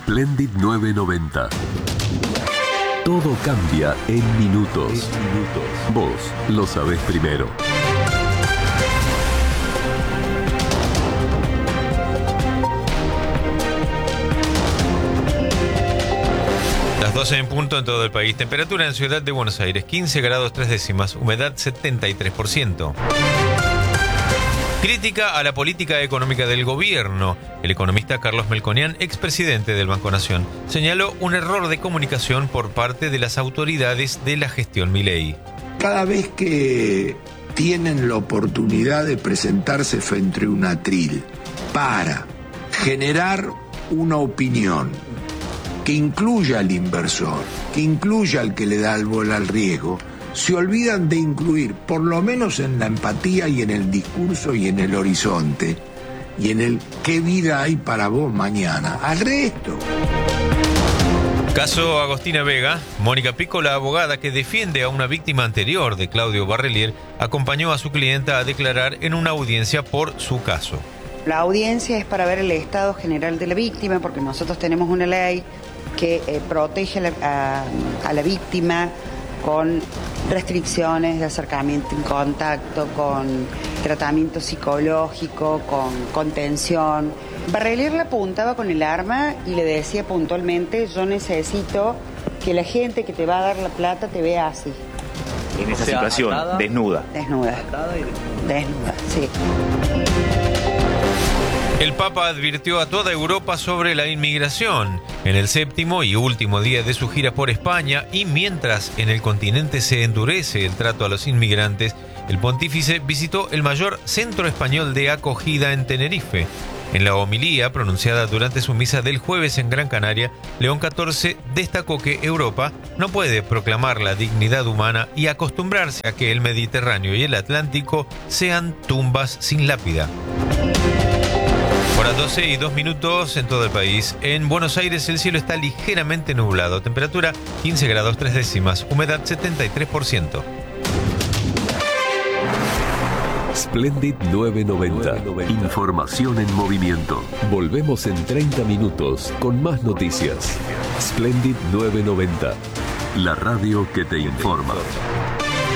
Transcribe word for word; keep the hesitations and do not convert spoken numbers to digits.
Splendid nueve noventa. Todo cambia en minutos. En minutos. Vos lo sabés primero. Las doce en punto en todo el país. Temperatura en Ciudad de Buenos Aires, quince grados tres décimas. Humedad setenta y tres por ciento. Crítica a la política económica del gobierno. El economista Carlos Melconian, expresidente del Banco Nación, señaló un error de comunicación por parte de las autoridades de la gestión Milei. Cada vez que tienen la oportunidad de presentarse frente a un atril para generar una opinión que incluya al inversor, que incluya al que le da el bola al riesgo, se olvidan de incluir, por lo menos en la empatía y en el discurso y en el horizonte, y en el qué vida hay para vos mañana, al resto. Caso Agostina Vega. Mónica Pico, la abogada que defiende a una víctima anterior de Claudio Barrelier, acompañó a su clienta a declarar en una audiencia por su caso. La audiencia es para ver el estado general de la víctima, porque nosotros tenemos una ley que eh, protege a la, a, a la víctima con restricciones de acercamiento en contacto, con tratamiento psicológico, con contención. Barrelier la apuntaba con el arma y le decía puntualmente: yo necesito que la gente que te va a dar la plata te vea así. En esa o sea, situación, atada, desnuda. Desnuda. Desnuda, sí. El Papa advirtió a toda Europa sobre la inmigración en el séptimo y último día de su gira por España, y mientras en el continente se endurece el trato a los inmigrantes, el pontífice visitó el mayor centro español de acogida en Tenerife. En la homilía pronunciada durante su misa del jueves en Gran Canaria, León catorce destacó que Europa no puede proclamar la dignidad humana y acostumbrarse a que el Mediterráneo y el Atlántico sean tumbas sin lápida. Hora doce y dos minutos en todo el país. En Buenos Aires el cielo está ligeramente nublado. Temperatura quince grados tres décimas. Humedad setenta y tres por ciento. Splendid nueve noventa. Información en movimiento. Volvemos en treinta minutos con más noticias. Splendid nueve noventa. La radio que te informa.